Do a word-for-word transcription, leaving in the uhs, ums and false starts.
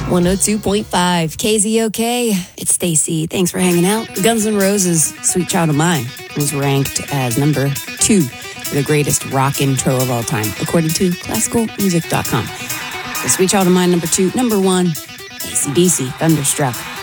one oh two point five K Z O K. It's Stacy. Thanks for hanging out. Guns N' Roses' Sweet Child of Mine was ranked as number two for the greatest rock intro of all time, according to classical music dot com. So Sweet Child of Mine, number two. Number one, A C D C, Thunderstruck.